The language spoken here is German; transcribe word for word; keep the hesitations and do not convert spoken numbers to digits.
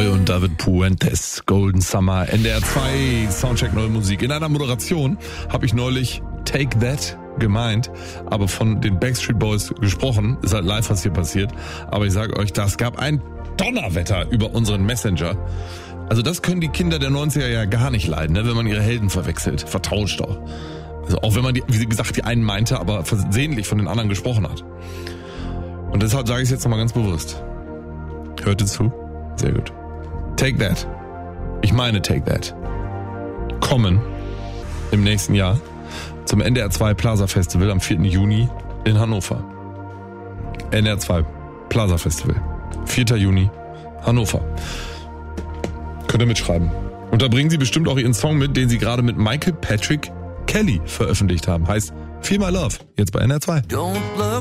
Neu und David Puentes, Golden Summer, N D R zwei, Soundcheck Neue Musik. In einer Moderation habe ich neulich Take That gemeint, aber von den Backstreet Boys gesprochen. Ist halt live, was hier passiert. Aber ich sage euch, das gab ein Donnerwetter über unseren Messenger. Also das können die Kinder der neunziger ja gar nicht leiden, ne, wenn man ihre Helden verwechselt, vertauscht auch. Also auch wenn man, die, wie gesagt, die einen meinte, aber versehentlich von den anderen gesprochen hat. Und deshalb sage ich es jetzt nochmal ganz bewusst. Hört ihr zu? Sehr gut. Take That. Ich meine Take That. Kommen im nächsten Jahr zum N D R zwei Plaza Festival am vierten Juni in Hannover. N D R zwei Plaza Festival. vierter Juni, Hannover. Könnt ihr mitschreiben. Und da bringen sie bestimmt auch ihren Song mit, den sie gerade mit Michael Patrick Kelly veröffentlicht haben. Heißt Feel My Love. Jetzt bei N D R zwei. Don't look